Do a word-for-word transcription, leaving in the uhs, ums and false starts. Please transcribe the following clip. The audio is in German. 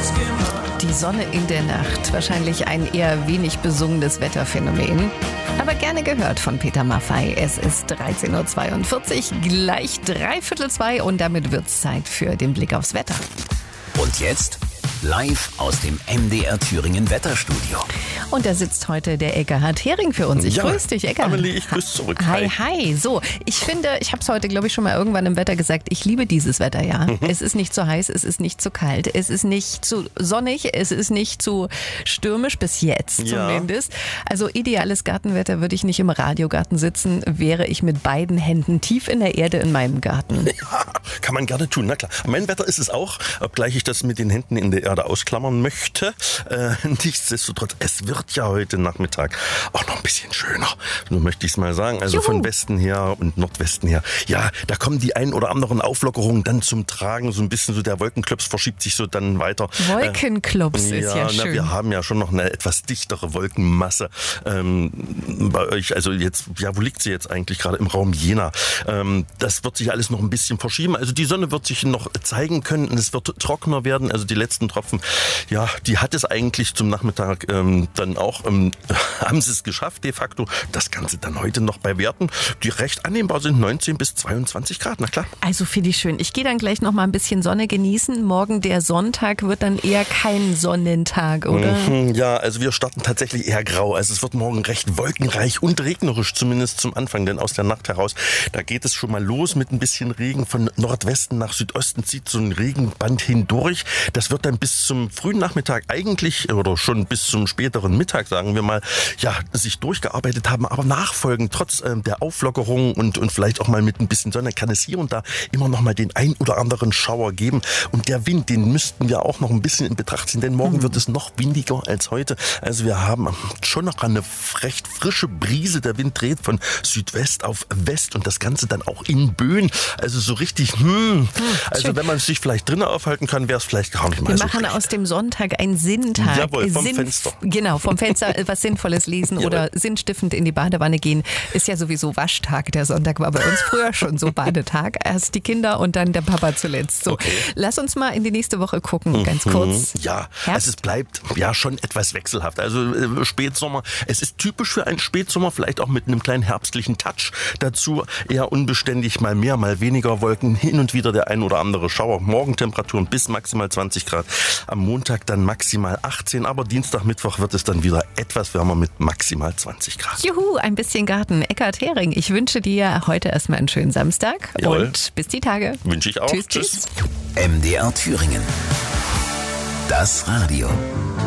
Die Sonne in der Nacht, wahrscheinlich ein eher wenig besungenes Wetterphänomen. Aber gerne gehört von Peter Maffay. Es ist dreizehn Uhr zweiundvierzig, gleich dreiviertel zwei und damit wird's Zeit für den Blick aufs Wetter. Und jetzt live aus dem M D R Thüringen Wetterstudio. Und da sitzt heute der Eckhard Hering für uns. Ich ja, grüße dich, Eckhard. Amelie, ich grüße zurück. Hi, hi. So, ich finde, ich habe es heute, glaube ich, schon mal irgendwann im Wetter gesagt, ich liebe dieses Wetter, ja. Mhm. Es ist nicht zu heiß, es ist nicht zu kalt, es ist nicht zu sonnig, es ist nicht zu stürmisch, bis jetzt ja. zumindest. Also ideales Gartenwetter, würde ich nicht im Radiogarten sitzen, wäre ich mit beiden Händen tief in der Erde in meinem Garten. Ja, kann man gerne tun, na klar. Mein Wetter ist es auch, obgleich ich das mit den Händen in der Erde ausklammern möchte. Äh, nichtsdestotrotz, es wird ja heute Nachmittag auch noch ein bisschen schöner. So möchte ich es mal sagen. Also Juhu. Von Westen her und Nordwesten her. Ja, da kommen die ein oder anderen Auflockerungen dann zum Tragen. So ein bisschen so der Wolkenklops verschiebt sich so dann weiter. Wolkenklops äh, ist ja, ja schön. Na, wir haben ja schon noch eine etwas dichtere Wolkenmasse ähm, bei euch. Also jetzt, ja, wo liegt sie jetzt eigentlich gerade? Im Raum Jena. Ähm, das wird sich alles noch ein bisschen verschieben. Also die Sonne wird sich noch zeigen können und es wird trockener werden. Also die letzten Tropfen, ja, die hat es eigentlich zum Nachmittag ähm, dann auch, ähm, haben sie es geschafft de facto. Das Ganze dann heute noch bei Werten, die recht annehmbar sind, neunzehn bis zweiundzwanzig Grad, na klar. Also finde ich schön. Ich gehe dann gleich noch mal ein bisschen Sonne genießen. Morgen der Sonntag wird dann eher kein Sonnentag, oder? Mhm, ja, also wir starten tatsächlich eher grau. Also es wird morgen recht wolkenreich und regnerisch, zumindest zum Anfang, denn aus der Nacht heraus, da geht es schon mal los mit ein bisschen Regen. Von Nordwesten nach Südosten zieht so ein Regenband hindurch. Das wird dann bis zum frühen Nachmittag eigentlich oder schon bis zum späteren Mittag, sagen wir mal, ja, sich durchgearbeitet haben, aber nachfolgend, trotz ähm, der Auflockerung und, und vielleicht auch mal mit ein bisschen Sonne, kann es hier und da immer noch mal den ein oder anderen Schauer geben. Und der Wind, den müssten wir auch noch ein bisschen in Betracht ziehen, denn morgen mhm. wird es noch windiger als heute. Also wir haben schon noch eine recht frische Brise. Der Wind dreht von Südwest auf West und das Ganze dann auch in Böen. Also so richtig, hm. Also Schön. Wenn man sich vielleicht drinnen aufhalten kann, wäre es vielleicht gar nicht mal wir so machen schlecht. Aus dem Sonntag einen Sinntag. Jawohl, vom Sinn, Fenster. Genau, vom Fenster was Sinnvolles lesen oder sinnstiftend in die Badewanne gehen. Ist ja sowieso Waschtag. Der Sonntag war bei uns früher schon so Badetag. Erst die Kinder und dann der Papa zuletzt. So, okay. Lass uns mal in die nächste Woche gucken, ganz kurz. Ja, Herbst? also es bleibt ja schon etwas wechselhaft. Also äh, Spätsommer, es ist typisch für einen Spätsommer, vielleicht auch mit einem kleinen herbstlichen Touch dazu. Eher unbeständig, mal mehr, mal weniger Wolken, hin und wieder der ein oder andere Schauer. Morgentemperaturen bis maximal zwanzig Grad. Am Montag dann maximal achtzehn, aber Dienstag, Mittwoch wird es dann wieder etwas wärmer mit maximal zwanzig Grad. Juhu, ein bisschen Garten. Eckhard Hering, ich wünsche dir heute erstmal einen schönen Samstag. Jawohl. Und bis die Tage. Wünsche ich auch. Tschüss, Tschüss. tschüss. M D R Thüringen. Das Radio.